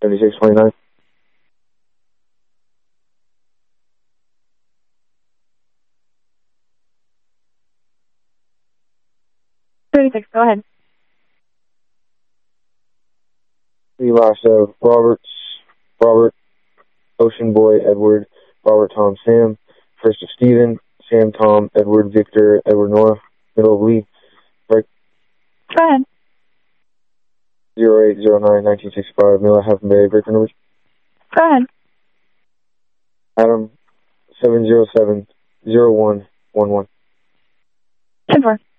7629. Go ahead. The last of Robert, Ocean Boy, Edward, Robert, Tom, Sam. First of Stephen, Sam, Tom, Edward, Victor, Edward, Nora. Middle of Lee. Break. Go ahead. 0809-1965. Miller, Half Bay, breaker numbers. Go ahead. Adam, 707-0111. 10-4.